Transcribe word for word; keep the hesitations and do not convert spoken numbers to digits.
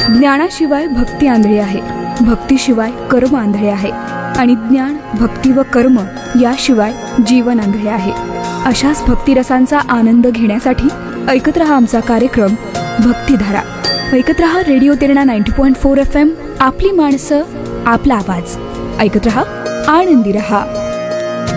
ज्ञानाशिवाय भक्ती आंधळी आहे, भक्तीशिवाय कर्म आंधळे आहे आणि ज्ञान, भक्ती व कर्म याशिवाय जीवन आंधळे आहे. अशाच भक्तिरसांचा आनंद घेण्यासाठी ऐकत रहा आमचा कार्यक्रम भक्तिधारा. ऐकत रहा radio Terna ninety point four F M. आपली माणसं, आपला आवाज. ऐकत रहा, आनंदी रहा.